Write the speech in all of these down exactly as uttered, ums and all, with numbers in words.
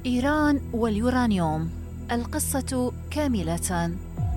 إيران واليورانيوم، القصة كاملة.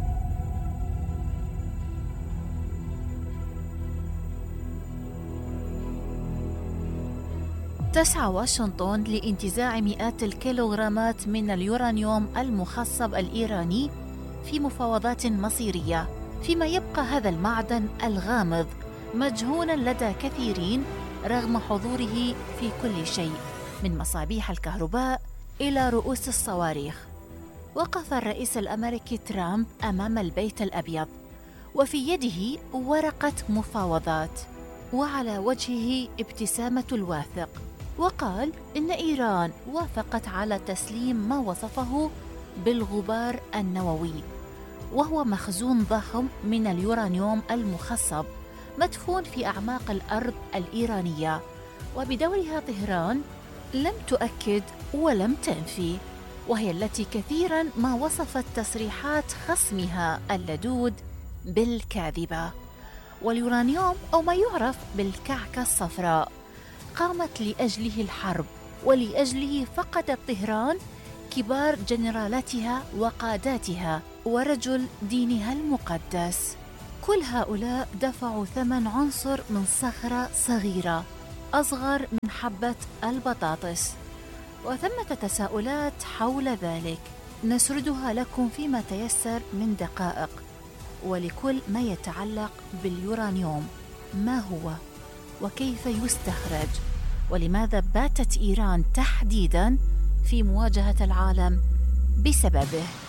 تسعى واشنطن لانتزاع مئات الكيلوغرامات من اليورانيوم المخصب الإيراني في مفاوضات مصيرية، فيما يبقى هذا المعدن الغامض مجهولاً لدى كثيرين رغم حضوره في كل شيء، من مصابيح الكهرباء إلى رؤوس الصواريخ. وقف الرئيس الأمريكي ترامب أمام البيت الأبيض وفي يده ورقة مفاوضات، وعلى وجهه ابتسامة الواثق، وقال إن إيران وافقت على تسليم ما وصفه بالغبار النووي، وهو مخزون ضخم من اليورانيوم المخصب مدفون في أعماق الأرض الإيرانية. وبدورها طهران لم تؤكد ولم تنفي، وهي التي كثيراً ما وصفت تصريحات خصمها اللدود بالكاذبة. واليورانيوم أو ما يعرف بالكعكة الصفراء قامت لأجله الحرب، ولأجله فقدت طهران كبار جنرالاتها وقاداتها ورجل دينها المقدس. كل هؤلاء دفعوا ثمن عنصر من صخرة صغيرة أصغر من حبة البطاطس، وثمة تساؤلات حول ذلك نسردها لكم فيما تيسر من دقائق. ولكل ما يتعلق باليورانيوم، ما هو وكيف يستخرج، ولماذا باتت إيران تحديداً في مواجهة العالم بسببه؟